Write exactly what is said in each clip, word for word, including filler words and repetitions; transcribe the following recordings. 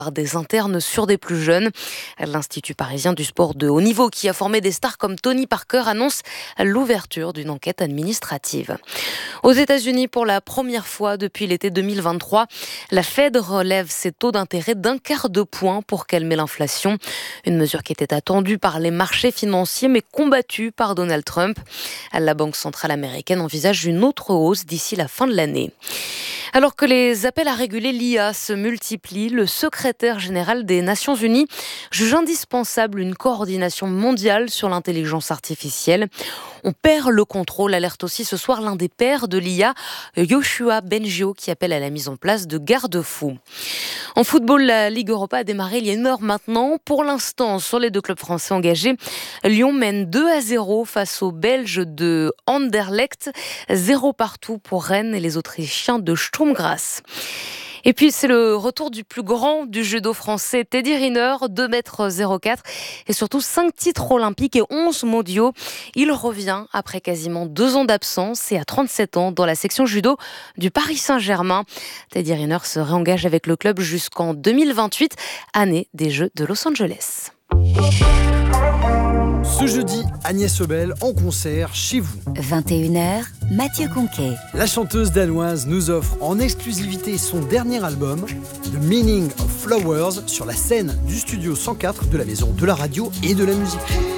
par des internes sur des plus jeunes. L'Institut parisien du sport de haut niveau, qui a formé des stars comme Tony Parker, annonce l'ouverture d'une enquête administrative. Aux États-Unis, pour la première fois depuis l'été deux mille vingt-trois, la Fed relève ses taux d'intérêt d'un quart de point pour calmer l'inflation. Une mesure qui était attendue par les marchés financiers mais combattue par Donald Trump. La Banque centrale américaine envisage une autre hausse d'ici la fin de l'année. Alors que les appels à réguler l'I A se multiplient, le secrétaire général des Nations Unies juge indispensable une coordination mondiale sur l'intelligence artificielle. On perd le contrôle, alerte aussi ce soir l'un des pères de l'I A, Yoshua Bengio, qui appelle à la mise en place de garde-fous. En football, la Ligue Europa a démarré il y a une heure maintenant. Pour l'instant, sur les deux clubs français engagés, Lyon mène deux à zéro face aux Belges de Anderlecht, zéro partout pour Rennes et les Autrichiens de Sturm Graz. Et puis, c'est le retour du plus grand du judo français, Teddy Riner, deux mètres zéro quatre et surtout cinq titres olympiques et onze mondiaux. Il revient après quasiment deux ans d'absence et à trente-sept ans dans la section judo du Paris Saint-Germain. Teddy Riner se réengage avec le club jusqu'en deux mille vingt-huit, année des Jeux de Los Angeles. Ce jeudi, Agnès Obel en concert chez vous. vingt et une heures, Mathieu Conquet. La chanteuse danoise nous offre en exclusivité son dernier album, The Meaning of Flowers, sur la scène du studio cent quatre de la Maison de la Radio et de la Musique.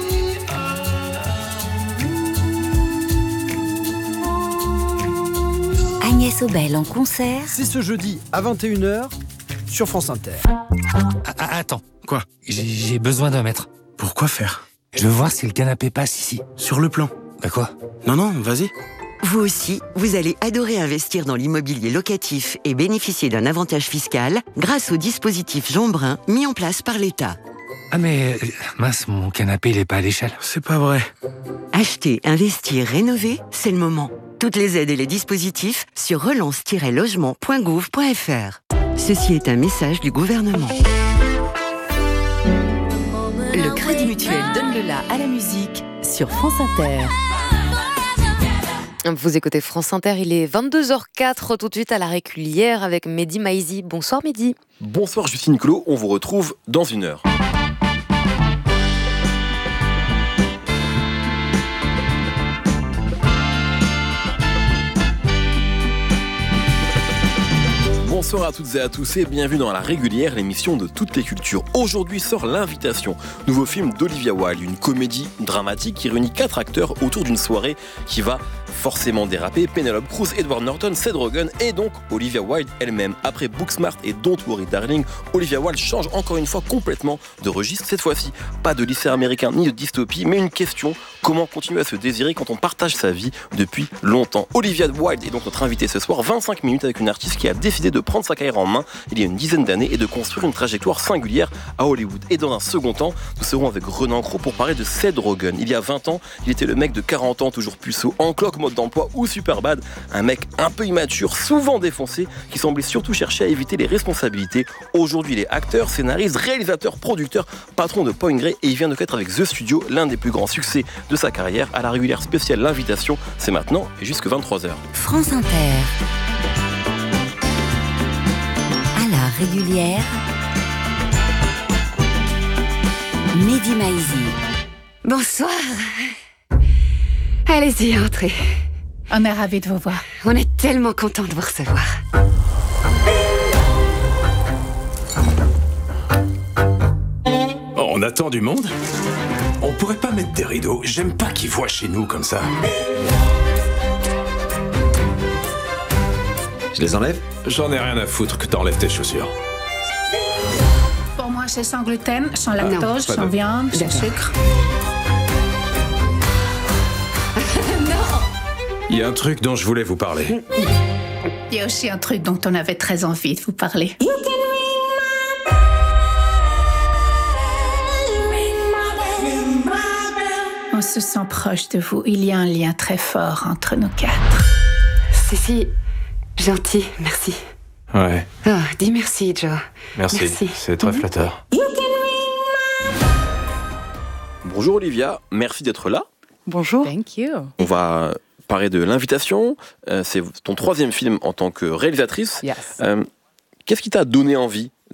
Agnès Obel en concert. C'est ce jeudi à vingt et une heures sur France Inter. Ah, attends, Quoi? j'ai, j'ai besoin d'un mètre. Pourquoi faire? Je veux voir si le canapé passe ici. Sur le plan. Bah quoi? Non, non, vas-y. Vous aussi, vous allez adorer investir dans l'immobilier locatif et bénéficier d'un avantage fiscal grâce au dispositif Jean Brun mis en place par l'État. Ah mais, euh, mince, mon canapé il est pas à l'échelle. C'est pas vrai. Acheter, investir, rénover, c'est le moment. Toutes les aides et les dispositifs sur relance tiret logement point gouv point f r. Ceci est un message du gouvernement. Le Crédit Mutuel donne le la à la musique sur France Inter. Vous écoutez France Inter, il est vingt-deux heures quatre, tout de suite à la régulière avec Mehdi Maizi. Bonsoir Mehdi. Bonsoir Justine Collot, on vous retrouve dans une heure. Bonsoir à toutes et à tous et bienvenue dans La Régulière, l'émission de toutes les cultures. Aujourd'hui sort L'Invitation, nouveau film d'Olivia Wilde, une comédie dramatique qui réunit quatre acteurs autour d'une soirée qui va forcément déraper. Penelope Cruz, Edward Norton, Seth Rogen et donc Olivia Wilde elle-même. Après Booksmart et Don't Worry Darling, Olivia Wilde change encore une fois complètement de registre. Cette fois-ci, pas de lycée américain ni de dystopie, mais une question: comment continuer à se désirer quand on partage sa vie depuis longtemps? Olivia Wilde est donc notre invitée ce soir, vingt-cinq minutes avec une artiste qui a décidé de prendre sa carrière en main il y a une dizaine d'années et de construire une trajectoire singulière à Hollywood. Et dans un second temps, nous serons avec Renan Cros pour parler de Seth Rogen. Il y a vingt ans, il était le mec de quarante ans, toujours puceau, en cloque, mode d'emploi ou Superbad, un mec un peu immature, souvent défoncé, qui semblait surtout chercher à éviter les responsabilités. Aujourd'hui, il est acteur, scénariste, réalisateur, producteur, patron de Point Grey et il vient de connaître avec The Studio l'un des plus grands succès de sa carrière. À la régulière spéciale L'Invitation, c'est maintenant et jusque vingt-trois heures. France Inter. À la régulière, Mehdi Maizi. Bonsoir. Allez-y, entrez. On est ravis de vous voir. On est tellement contents de vous recevoir. On attend du monde? On pourrait pas mettre des rideaux? J'aime pas qu'ils voient chez nous comme ça. Je les enlève? J'en ai rien à foutre que t'enlèves tes chaussures. Pour moi, c'est sans gluten, sans lactose, non, sans de... viande, sans D'accord. sucre. Il y a un truc dont je voulais vous parler. Il y a aussi un truc dont on avait très envie de vous parler. On se sent proche de vous. Il y a un lien très fort entre nous quatre. C'est si gentil, merci. Ouais, Oh, dis merci, Joe. merci. Merci. C'est très flatteur. Bonjour Olivia, merci d'être là. Bonjour. Thank you. On va parler de L'Invitation. Euh, c'est ton troisième film en tant que réalisatrice. Yes. Euh, qu'est-ce qui t'a donné envie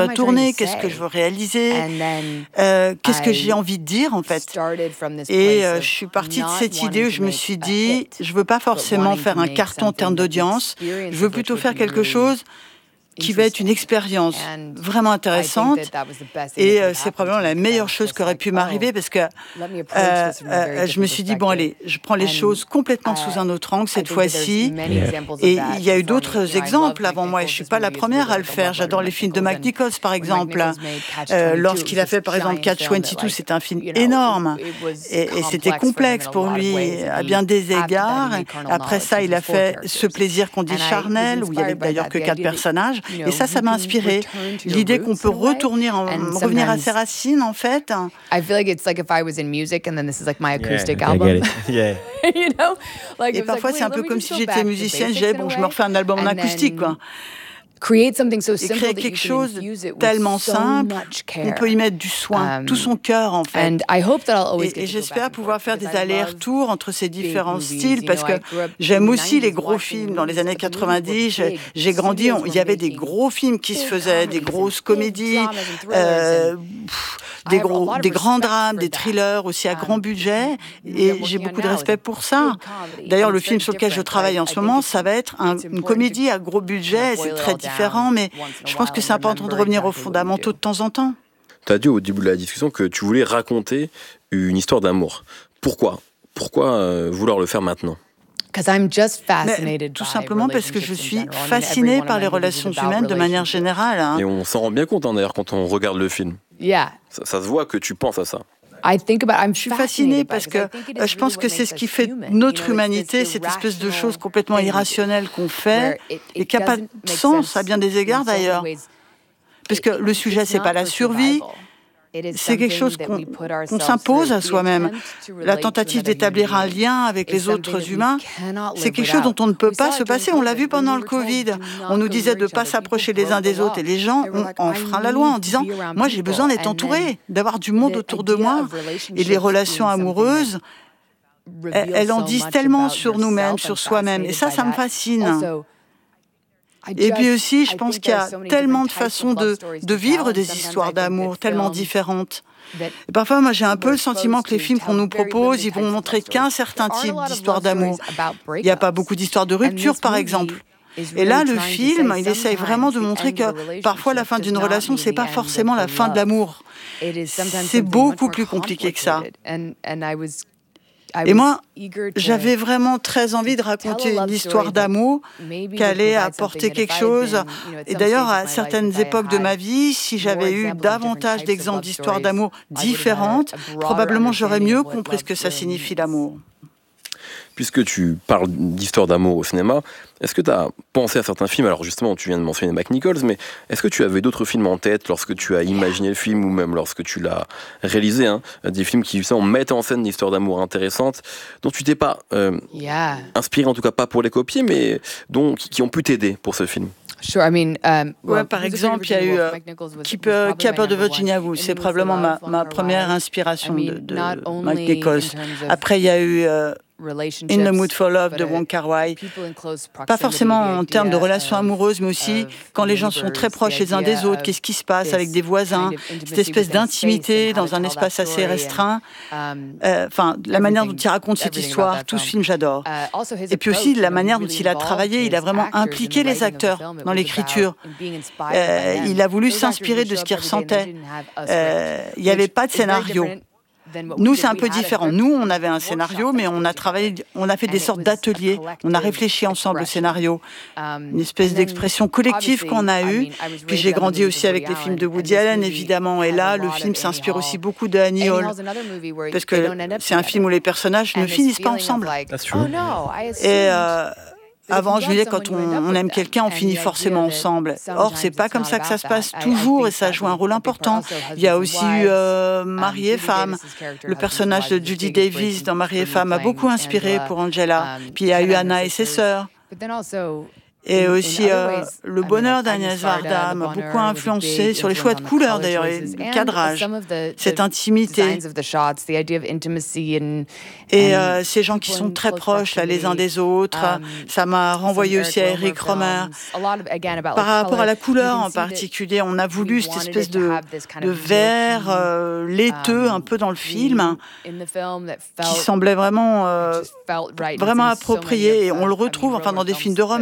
veux tourner, qu'est-ce que je veux réaliser, euh, qu'est-ce que j'ai envie de dire en fait. Et euh, je suis partie de cette idée où je me suis dit, je veux pas forcément faire un carton en termes d'audience, je veux plutôt faire quelque chose qui va être une expérience vraiment intéressante. Et euh, c'est probablement la meilleure chose qui aurait pu m'arriver parce que euh, euh, je me suis dit, bon allez, je prends les choses complètement sous un autre angle cette fois-ci. Et il y a eu d'autres exemples avant moi. Et je ne suis pas la première à le faire. J'adore les films de Mike Nichols, par exemple. Euh, lorsqu'il a fait, par exemple, Catch vingt-deux, c'est un film énorme. Et, et c'était complexe pour lui à bien des égards. Après ça, il a fait Ce plaisir qu'on dit charnel, où il n'y avait d'ailleurs que quatre personnages. Et ça, ça m'a inspiré. L'idée qu'on peut retourner en, revenir à ses racines, en fait. I feel like it's like if I was in music and then this is like my acoustic yeah, album. I get it. Yeah. You know? Like, Et parfois, c'est un peu comme si j'étais musicienne. J'ai bon, je me refais un album en acoustique, quoi. Create something so et simple créer that quelque you can chose infuse it with tellement so simple, much care. on peut y mettre du soin, Um, tout son cœur en fait. And I hope that I'll always Et, get et to go j'espère back and pouvoir forth faire des because I love allers-retours entre ces big différents movies. styles You parce know, que I grew up j'aime in the aussi les nineties gros watching films. Dans les movies, années but the movies quatre-vingt-dix, were j'ai, big. j'ai grandi, on- il y avait des Studios were gros films qui se big faisaient, des comedies and grosses big comédies, dramas and thrillers euh, and pff, I des, have a gros, lot of des grands respect drames, for des that. thrillers aussi à Um, grand budget. I'm Et working j'ai on beaucoup de now is respect a pour ça. big comedy, D'ailleurs, and le it's film very sur lequel je different, travaille but en I ce think moment, it's- ça va être un- it's une important comédie to à gros budget. kind of C'est boil it très all down différent, mais once in a je pense while que and c'est important de remember revenir aux exactly what you fondamentaux do. de temps en temps. Tu as dit au début de la discussion que tu voulais raconter une histoire d'amour. Pourquoi Pourquoi euh, vouloir le faire maintenant? Because I'm just Mais fascinated tout by simplement parce que je relationships in suis general. I mean, every fascinée one of par my les movies is relations about humaines de manière relationships. générale. hein. Et on s'en rend bien compte hein, d'ailleurs quand on regarde le film. Yeah. Ça, ça se voit que tu penses à ça. I think about, I'm Je suis fascinée parce que euh, je pense que c'est ce qui fait notre humanité, cette espèce de chose complètement irrationnelle qu'on fait et qui n'a pas de sens à bien des égards d'ailleurs. Parce que le sujet, c'est pas la survie, c'est quelque chose qu'on, qu'on s'impose à soi-même. La tentative d'établir un lien avec les autres humains, c'est quelque chose dont on ne peut pas se passer. On l'a vu pendant le Covid. On nous disait de ne pas s'approcher les uns des autres et les gens ont enfreint la loi en disant « Moi, j'ai besoin d'être entouré, d'avoir du monde autour de moi. » Et les relations amoureuses, elles, elles en disent tellement sur nous-mêmes, sur soi-même. Et ça, ça me fascine. Et puis aussi, je pense qu'il y a tellement de façons de, de vivre des histoires d'amour, tellement différentes. Et parfois, moi, j'ai un peu le sentiment que les films qu'on nous propose, ils vont montrer qu'un certain type d'histoire d'amour. Il n'y a pas beaucoup d'histoires de rupture, par exemple. Et là, le film, il essaye vraiment de montrer que parfois, la fin d'une relation, c'est pas forcément la fin de l'amour. C'est beaucoup plus compliqué que ça. Et moi, j'avais vraiment très envie de raconter une histoire d'amour qui allait apporter quelque chose. Et d'ailleurs, à certaines époques de ma vie, si j'avais eu davantage d'exemples d'histoires d'amour différentes, probablement j'aurais mieux compris ce que ça signifie l'amour. Puisque tu parles d'histoire d'amour au cinéma, est-ce que tu as pensé à certains films? Alors justement, tu viens de mentionner Mike Nichols, mais est-ce que tu avais d'autres films en tête lorsque tu as imaginé le film ou même lorsque tu l'as réalisé, hein, des films qui justement mettent en scène d'histoires d'amour intéressantes, dont tu t'es pas euh, yeah. inspiré, en tout cas pas pour les copier, mais dont, qui, qui ont pu t'aider pour ce film? Sure, I mean, um, ouais, well, par exemple, il y a eu euh, Qui peut, qui a peur de Virginia Woolf. C'est probablement ma, ma première inspiration de, de Mike Nichols. Après, il y a eu euh, In the Mood for Love de Wong Kar-wai. Pas forcément en termes de relations amoureuses, mais aussi quand les gens sont très proches les uns des autres, qu'est-ce qui se passe avec des voisins, cette espèce d'intimité dans un espace assez restreint. Enfin, euh, la manière dont il raconte cette histoire, tout ce film, j'adore. Et puis aussi la manière dont il a travaillé, il a vraiment impliqué les acteurs dans l'écriture. Euh, il a voulu s'inspirer de ce qu'il ressentait. Euh, il n'y avait pas de scénario. Nous, c'est un peu différent. Nous, on avait un scénario, mais on a travaillé, on a fait des sortes d'ateliers. On a réfléchi ensemble au scénario. Une espèce d'expression collective qu'on a eue. Puis j'ai grandi aussi avec les films de Woody Allen, évidemment. Et là, le film s'inspire aussi beaucoup de Annie Hall. Parce que c'est un film où les personnages ne finissent pas ensemble. Et... Euh, Avant, je me disais, quand on, on aime quelqu'un, on finit forcément ensemble. Or, c'est pas comme ça que ça se passe toujours, et ça joue un rôle important. Il y a aussi eu euh, Mari et Femme. Le personnage de Judy Davis dans Mari et Femme m'a beaucoup inspiré pour Angela. Puis il y a eu Anna et ses sœurs. Et aussi, euh, le bonheur d'Agnès Varda m'a beaucoup influencé sur les choix de couleurs, d'ailleurs, et le cadrage, cette intimité. Et euh, ces gens qui sont très proches là, les uns des autres, ça m'a renvoyé aussi à Eric Romer. Par rapport à la couleur en particulier, on a voulu cette espèce de, de vert euh, laiteux un peu dans le film, qui semblait vraiment, euh, vraiment approprié. Et on le retrouve enfin, dans des films de Romer.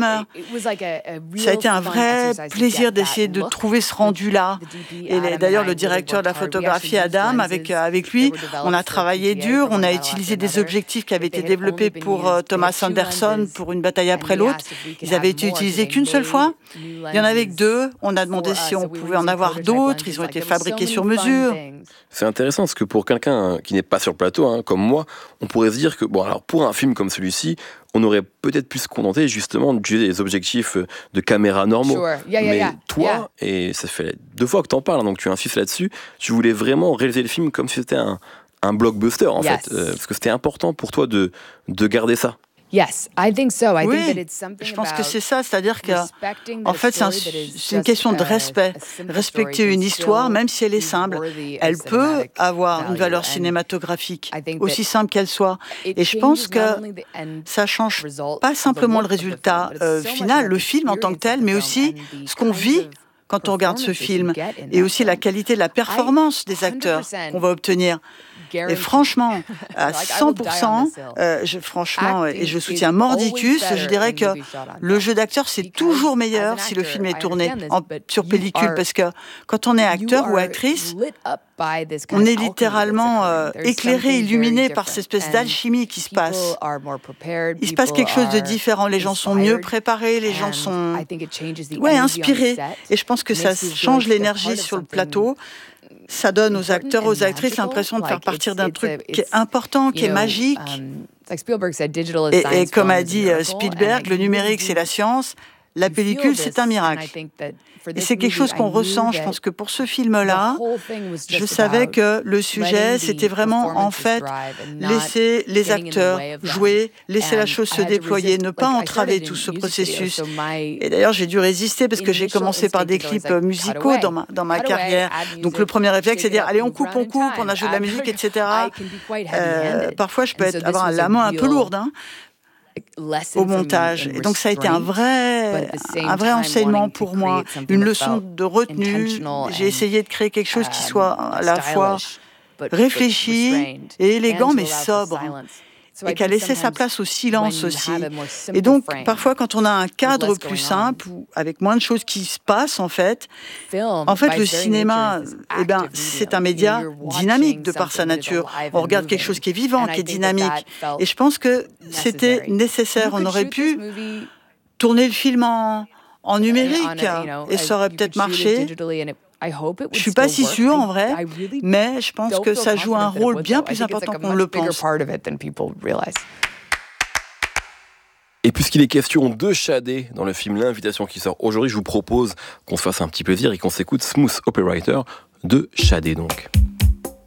Ça a été un vrai plaisir d'essayer de trouver ce rendu-là. Et d'ailleurs, le directeur de la photographie, Adam, avec, avec lui, on a travaillé dur, on a utilisé des objectifs qui avaient été développés pour euh, Thomas Anderson pour Une bataille après l'autre. Ils avaient été utilisés qu'une seule fois. Il y en avait que deux. On a demandé si on pouvait en avoir d'autres. Ils ont été fabriqués sur mesure. C'est intéressant parce que pour quelqu'un qui n'est pas sur le plateau, hein, comme moi, on pourrait se dire que bon, alors pour un film comme celui-ci, on aurait peut-être pu se contenter justement d'utiliser des objectifs de caméra normaux. Sure. Yeah, yeah, Mais yeah. toi, Yeah. et ça fait deux fois que tu en parles, hein, donc tu insistes là-dessus, tu voulais vraiment réaliser le film comme si c'était un, un blockbuster en Yes. fait, euh, parce que c'était important pour toi de, de garder ça. Yes, I think so. I Oui, think that it's something je pense que about c'est ça, c'est-à-dire que, respecting en the fait, c'est, un- story that is c'est une just question de a- respect. a simple Respecter story une can histoire, still même si elle est be simple, worthy of elle peut cinematic avoir une value. valeur And cinématographique, I think aussi that simple qu'elle soit. it Et je pense changes not que only the end ça change result pas of the simplement le look of the film, résultat but it's euh, so much final, about le the film en tant que experience tel, of mais the aussi film and the ce qu'on kinds vit of quand on regarde ce performances film, you get in et that aussi la film. qualité de la performance des acteurs qu'on va obtenir. Et franchement, à cent pour cent, euh, je, franchement, et je soutiens mordicus, je dirais que le jeu d'acteur, c'est toujours meilleur si le film est tourné en, sur pellicule, parce que quand on est acteur ou actrice, on est littéralement euh, éclairé, illuminé par cette espèce d'alchimie qui se passe. Il se passe quelque chose de différent, les gens sont mieux préparés, les gens sont ouais, inspirés. Et je pense que ça change l'énergie sur le plateau. Ça donne aux acteurs, aux actrices l'impression de faire partir d'un truc qui est important, qui est magique. Et, et comme a dit euh, Spielberg, le numérique, c'est la science. La pellicule, c'est un miracle. Et c'est quelque chose qu'on ressent. Je pense que pour ce film-là, je savais que le sujet, c'était vraiment, en fait, laisser les acteurs jouer, laisser la chose se déployer, ne pas entraver tout ce processus. Et d'ailleurs, j'ai dû résister parce que j'ai commencé par des clips musicaux dans ma, dans ma carrière. Donc le premier réflexe, c'est de dire, allez, on coupe, on coupe, on ajoute de la musique, et cetera. Euh, parfois, je peux être, avoir la main un peu lourde, hein, au montage. Et donc ça a été un vrai, un vrai enseignement pour moi, une leçon de retenue. J'ai essayé de créer quelque chose qui soit à la fois réfléchi et élégant, mais sobre. Et qui a laissé sa place au silence aussi. Et donc, parfois, quand on a un cadre plus simple, ou avec moins de choses qui se passent, en fait, en fait, le cinéma, eh ben, c'est un média dynamique de par sa nature. On regarde quelque chose qui est vivant, qui est dynamique. Et je pense que c'était nécessaire. On aurait pu tourner le film en, en numérique, et ça aurait peut-être marché. Je ne suis pas si sûre en vrai, mais je pense que ça joue un rôle bien plus important qu'on le pense. Et puisqu'il est question de Shadé dans le film L'Invitation qui sort aujourd'hui, je vous propose qu'on se fasse un petit plaisir et qu'on s'écoute Smooth Operator de Shadé donc.